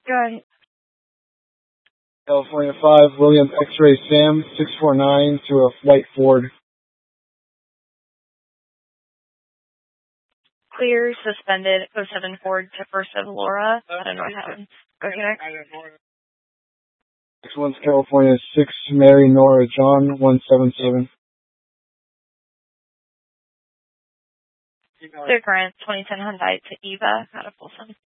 Good. California 5, William X-Ray Sam, 649 to a Flight Ford. Clear, suspended, 07 Ford to First of Laura. I don't know what happened. Okay. Next one's California 6, Mary Nora John, 177. Clear current, 2010 Hyundai to Eva, out of Folsom.